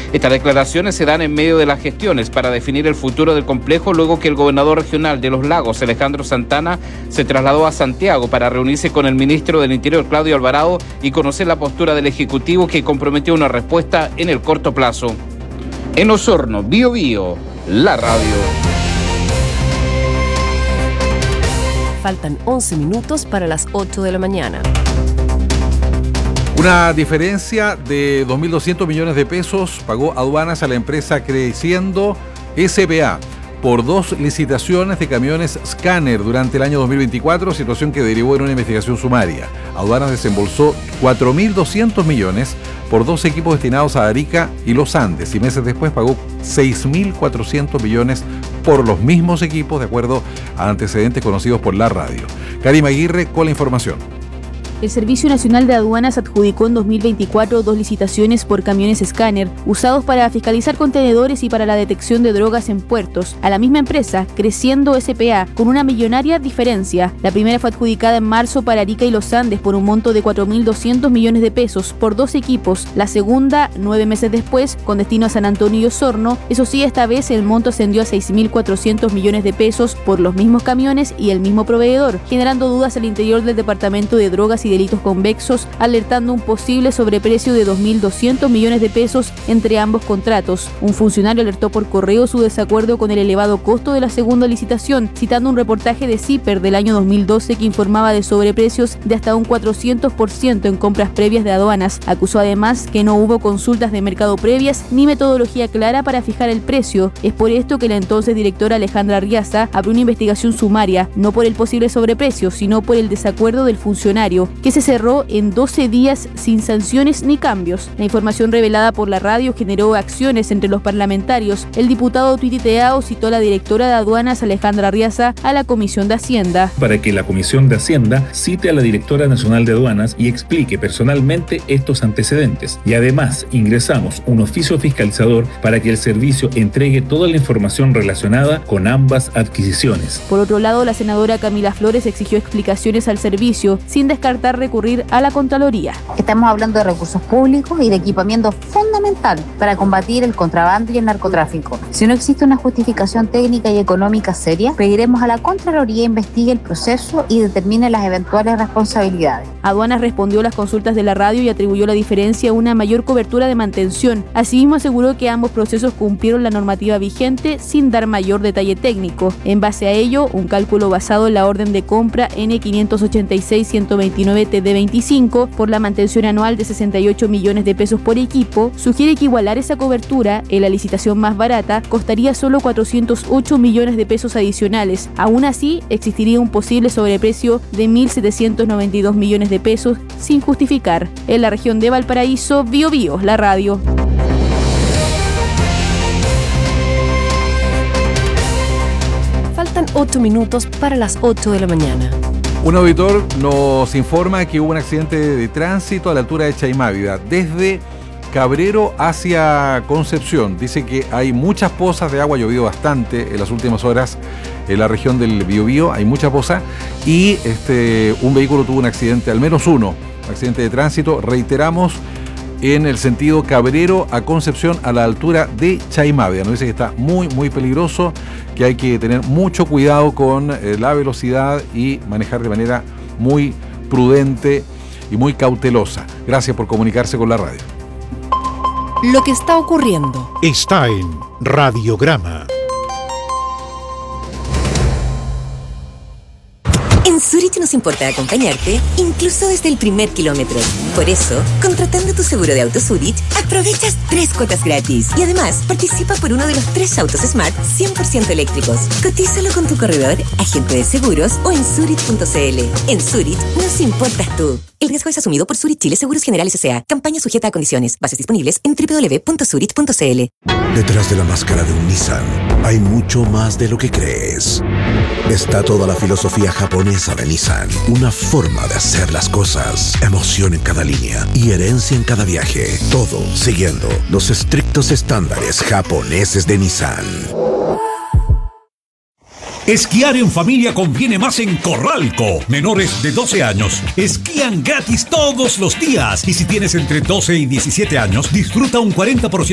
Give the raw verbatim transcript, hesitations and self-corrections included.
Estas declaraciones se dan en medio de las gestiones para definir el futuro del complejo luego que el gobernador regional de Los Lagos, Alejandro Santana, se trasladó a Santiago para reunirse con el ministro del Interior, Claudio Alvarado, y conocer la postura del Ejecutivo, que comprometió una respuesta en el corto plazo. En Osorno, Bío Bío, la radio. Faltan once minutos para las ocho de la mañana. Una diferencia de dos mil doscientos millones de pesos pagó aduanas a la empresa Creciendo S P A por dos licitaciones de camiones Scanair durante el año dos mil veinticuatro, situación que derivó en una investigación sumaria. Aduanas desembolsó cuatro mil doscientos millones por dos equipos destinados a Arica y Los Andes, y meses después pagó seis mil cuatrocientos millones por los mismos equipos, de acuerdo a antecedentes conocidos por la radio. Karima Aguirre con la información. El Servicio Nacional de Aduanas adjudicó en dos mil veinticuatro dos licitaciones por camiones Scanair usados para fiscalizar contenedores y para la detección de drogas en puertos a la misma empresa, Creciendo S P A, con una millonaria diferencia. La primera fue adjudicada en marzo para Arica y Los Andes por un monto de cuatro mil doscientos millones de pesos por dos equipos. La segunda, nueve meses después, con destino a San Antonio y Osorno. Eso sí, esta vez el monto ascendió a seis mil cuatrocientos millones de pesos por los mismos camiones y el mismo proveedor, generando dudas al interior del Departamento de Drogas y Delitos Convexos, alertando un posible sobreprecio de dos mil doscientos millones de pesos entre ambos contratos. Un funcionario alertó por correo su desacuerdo con el elevado costo de la segunda licitación, citando un reportaje de CIPER del año dos mil doce que informaba de sobreprecios de hasta un cuatrocientos por ciento en compras previas de aduanas. Acusó además que no hubo consultas de mercado previas ni metodología clara para fijar el precio. Es por esto que la entonces directora Alejandra Arriaza abrió una investigación sumaria, no por el posible sobreprecio, sino por el desacuerdo del funcionario, que se cerró en doce días sin sanciones ni cambios. La información revelada por la radio generó acciones entre los parlamentarios. El diputado tuiteado citó a la directora de aduanas, Alejandra Arriaza, a la Comisión de Hacienda. Para que la Comisión de Hacienda cite a la directora nacional de aduanas y explique personalmente estos antecedentes. Y además ingresamos un oficio fiscalizador para que el servicio entregue toda la información relacionada con ambas adquisiciones. Por otro lado, la senadora Camila Flores exigió explicaciones al servicio, sin descartar recurrir a la Contraloría. Estamos hablando de recursos públicos y de equipamiento fundamental para combatir el contrabando y el narcotráfico. Si no existe una justificación técnica y económica seria, pediremos a la Contraloría investigue el proceso y determine las eventuales responsabilidades. Aduanas respondió a las consultas de la radio y atribuyó la diferencia a una mayor cobertura de mantención. Asimismo, aseguró que ambos procesos cumplieron la normativa vigente sin dar mayor detalle técnico. En base a ello, un cálculo basado en la orden de compra N quinientos ochenta y seis ciento veintinueve T D veinticinco por la mantención anual de sesenta y ocho millones de pesos por equipo, sugiere que igualar esa cobertura en la licitación más barata costaría solo cuatrocientos ocho millones de pesos adicionales. Aún así, existiría un posible sobreprecio de mil setecientos noventa y dos millones de pesos sin justificar. En la región de Valparaíso, Bío Bío, la radio. Faltan ocho minutos para las ocho de la mañana. Un auditor nos informa que hubo un accidente de tránsito a la altura de Chaimávida, desde Cabrero hacia Concepción. Dice que hay muchas pozas de agua, ha llovido bastante en las últimas horas en la región del Biobío, hay mucha poza, y este, un vehículo tuvo un accidente, al menos uno, accidente de tránsito, reiteramos, en el sentido Cabrero a Concepción a la altura de Chaimávida. Nos dice que está muy, muy peligroso, que hay que tener mucho cuidado con eh, la velocidad y manejar de manera muy prudente y muy cautelosa. Gracias por comunicarse con la radio. Lo que está ocurriendo está en Radiograma. En Zurich nos importa acompañarte, incluso desde el primer kilómetro. Por eso, contratando tu seguro de auto Zurich, aprovechas tres cuotas gratis. Y además, participa por uno de los tres autos Smart cien por ciento eléctricos. Cotízalo con tu corredor, agente de seguros o en zurich punto c l. En Zurich nos importas tú. El riesgo es asumido por Zurich Chile Seguros Generales S A. Campaña sujeta a condiciones. Bases disponibles en doble u doble u doble u punto zurich punto c l. Detrás de la máscara de un Nissan hay mucho más de lo que crees. Está toda la filosofía japonesa de Nissan. Una forma de hacer las cosas. Emoción en cada línea y herencia en cada viaje. Todo siguiendo los estrictos estándares japoneses de Nissan. Esquiar en familia conviene más en Corralco. Menores de doce años esquían gratis todos los días. Y si tienes entre doce y diecisiete años, disfruta un cuarenta por ciento